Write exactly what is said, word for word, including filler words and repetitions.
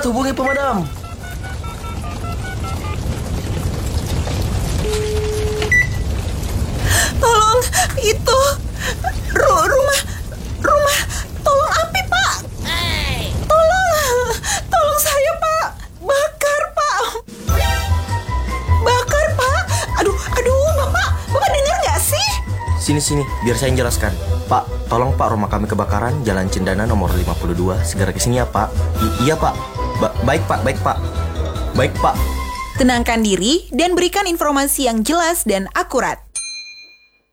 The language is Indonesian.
Cepat hubungi pemadam. Tolong, itu ru- rumah, rumah, tolong api, Pak. Tolong, tolong saya, Pak. Bakar, Pak. Bakar, Pak. Aduh, aduh, Bapak, Bapak dengar nggak sih? Sini-sini, biar saya yang jelaskan. Pak, tolong Pak, rumah kami kebakaran, Jalan Cendana nomor lima puluh dua. Segera ke sini ya, Pak. I- iya, Pak. Ba- baik, Pak. Baik, Pak. Baik, Pak. Tenangkan diri dan berikan informasi yang jelas dan akurat.